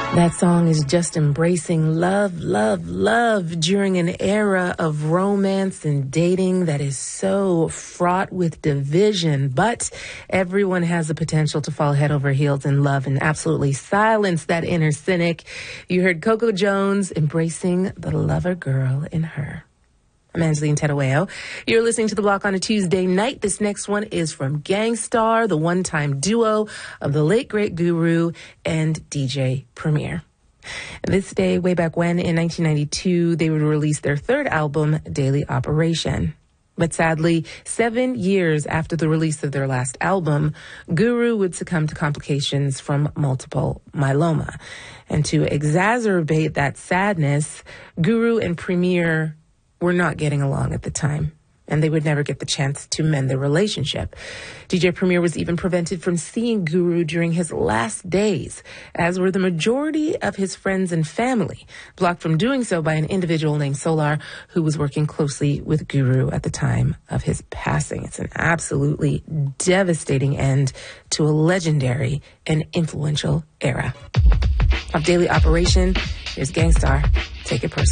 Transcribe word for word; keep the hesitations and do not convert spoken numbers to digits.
That song is just embracing love, love, love during an era of romance and dating that is so fraught with division. But everyone has the potential to fall head over heels in love and absolutely silence that inner cynic. You heard Coco Jones embracing the lover girl in her. I'm Angeline Tedaweo. You're listening to The Block on a Tuesday night. This next one is from Gang Starr, the one-time duo of the late great Guru and D J Premier. This day, way back when, in nineteen ninety-two, they would release their third album, Daily Operation. But sadly, seven years after the release of their last album, Guru would succumb to complications from multiple myeloma. And to exacerbate that sadness, Guru and Premier were not getting along at the time, and they would never get the chance to mend their relationship. D J Premier was even prevented from seeing Guru during his last days, as were the majority of his friends and family, blocked from doing so by an individual named Solar, who was working closely with Guru at the time of his passing. It's an absolutely devastating end to a legendary and influential era. Of Daily Operation, here's Gang Starr. Take it personal.